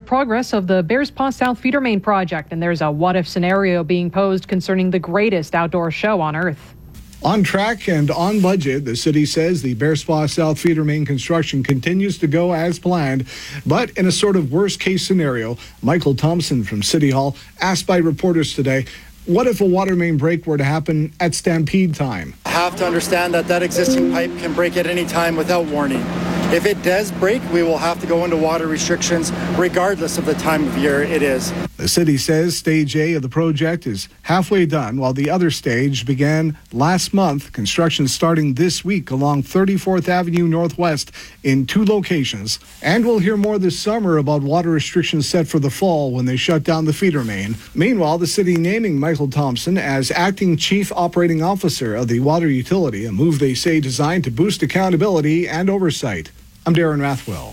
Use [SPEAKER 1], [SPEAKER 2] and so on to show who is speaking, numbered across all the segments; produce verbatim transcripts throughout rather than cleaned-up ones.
[SPEAKER 1] progress of the Bears Paw South Feeder Main project, and there's a what-if scenario being posed concerning the greatest outdoor show on Earth.
[SPEAKER 2] On track and on budget, the city says the Bears Paw South Feeder Main construction continues to go as planned. But in a sort of worst-case scenario, Michael Thompson from City Hall asked by reporters today, what if a water main break were to happen at stampede time?
[SPEAKER 3] I have to understand that that existing pipe can break at any time without warning. If it does break, we will have to go into water restrictions regardless of the time of year it is.
[SPEAKER 2] The city says Stage A of the project is halfway done, while the other stage began last month. Construction starting this week along thirty-fourth Avenue Northwest in two locations. And we'll hear more this summer about water restrictions set for the fall when they shut down the feeder main. Meanwhile, the city naming Michael Thompson as acting chief operating officer of the water utility, a move they say designed to boost accountability and oversight. I'm Darren Rathwell.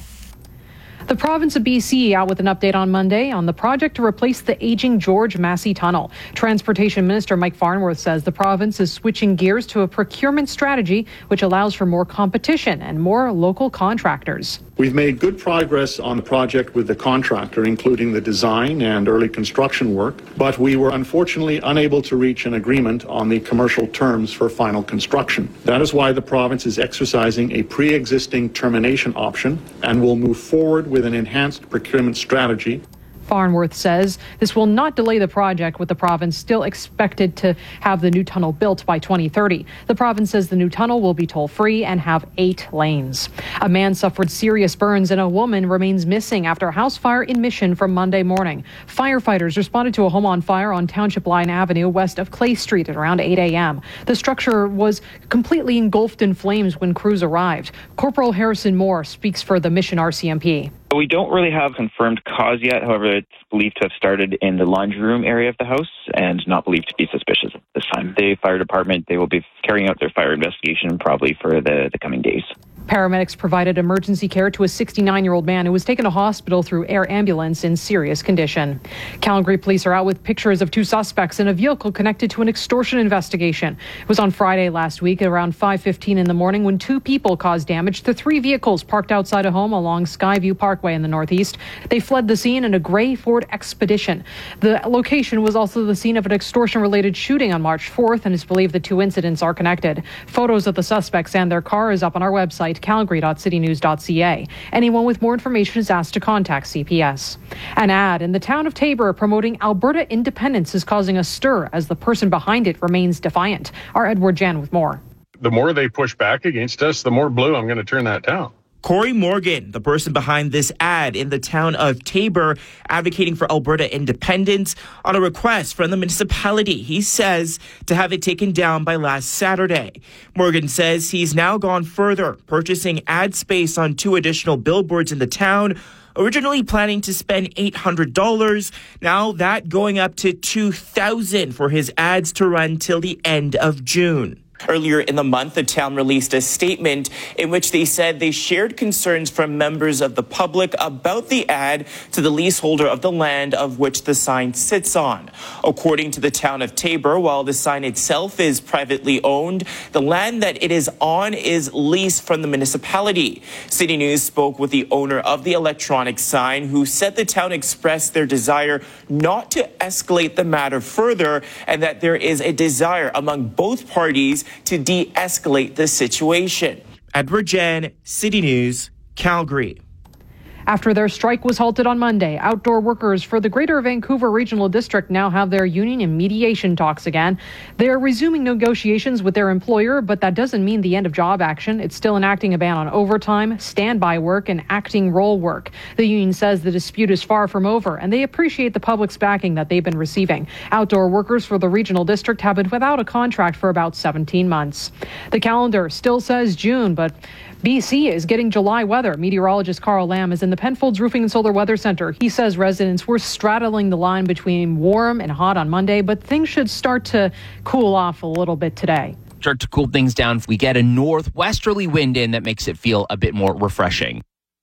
[SPEAKER 1] The province of B C out with an update on Monday on the project to replace the aging George Massey Tunnel. Transportation Minister Mike Farnworth says the province is switching gears to a procurement strategy which allows for more competition and more local contractors.
[SPEAKER 4] We've made good progress on the project with the contractor, including the design and early construction work, but we were unfortunately unable to reach an agreement on the commercial terms for final construction. That is why the province is exercising a pre-existing termination option and will move forward with an enhanced procurement strategy.
[SPEAKER 1] Farnworth says this will not delay the project, with the province still expected to have the new tunnel built by twenty thirty. The province says the new tunnel will be toll-free and have eight lanes. A man suffered serious burns and a woman remains missing after a house fire in Mission from Monday morning. Firefighters responded to a home on fire on Township Line Avenue west of Clay Street at around eight a.m. The structure was completely engulfed in flames when crews arrived. Corporal Harrison Moore speaks for the Mission R C M P.
[SPEAKER 5] We don't really have confirmed cause yet. However, it's believed to have started in the laundry room area of the house and not believed to be suspicious at this time. The fire department, they will be carrying out their fire investigation probably for the, the coming days.
[SPEAKER 1] Paramedics provided emergency care to a sixty-nine-year-old man who was taken to hospital through air ambulance in serious condition. Calgary police are out with pictures of two suspects in a vehicle connected to an extortion investigation. It was on Friday last week at around five fifteen in the morning when two people caused damage to three vehicles parked outside a home along Skyview Parkway in the northeast. They fled the scene in a gray Ford Expedition. The location was also the scene of an extortion-related shooting on March fourth, and it's believed the two incidents are connected. Photos of the suspects and their car is up on our website, calgary dot city news dot c a. Anyone with more information is asked to contact C P S. An ad in the town of Taber promoting Alberta independence is causing a stir as the person behind it remains defiant. Our Edward Jan with more.
[SPEAKER 6] The more they push back against us, the more blue I'm going to turn that town.
[SPEAKER 7] Corey Morgan, the person behind this ad in the town of Taber, advocating for Alberta independence on a request from the municipality, he says, to have it taken down by last Saturday. Morgan says he's now gone further, purchasing ad space on two additional billboards in the town, originally planning to spend eight hundred dollars, now that going up to two thousand dollars for his ads to run till the end of June. Earlier in the month, the town released a statement in which they said they shared concerns from members of the public about the ad to the leaseholder of the land of which the sign sits on. According to the town of Taber, while the sign itself is privately owned, the land that it is on is leased from the municipality. City News spoke with the owner of the electronic sign, who said the town expressed their desire not to escalate the matter further and that there is a desire among both parties to de-escalate the situation. Edward Jen, City News, Calgary.
[SPEAKER 1] After their strike was halted on Monday, outdoor workers for the Greater Vancouver Regional District now have their union and mediation talks again. They are resuming negotiations with their employer, but that doesn't mean the end of job action. It's still enacting a ban on overtime, standby work, and acting role work. The union says the dispute is far from over, and they appreciate the public's backing that they've been receiving. Outdoor workers for the Regional District have been without a contract for about seventeen months. The calendar still says June, but B C is getting July weather. Meteorologist Carl Lamb is in the Penfolds Roofing and Solar Weather Center. He says residents were straddling the line between warm and hot on Monday, but things should start to cool off a little bit today.
[SPEAKER 8] Start to cool things down if we get a northwesterly wind in that makes it feel a bit more refreshing.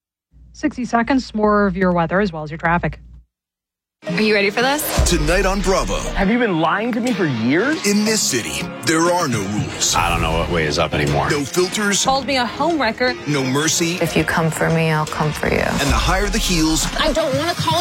[SPEAKER 1] sixty seconds, more of your weather as well as your traffic.
[SPEAKER 9] Are you ready for this?
[SPEAKER 10] Tonight on Bravo.
[SPEAKER 11] Have you been lying to me for years?
[SPEAKER 10] In this city, there are no rules.
[SPEAKER 12] I don't know what way is up anymore.
[SPEAKER 10] No filters.
[SPEAKER 9] Called me a homewrecker.
[SPEAKER 10] No mercy.
[SPEAKER 13] If you come for me, I'll come for you.
[SPEAKER 10] And the higher the heels,
[SPEAKER 9] I don't want to call it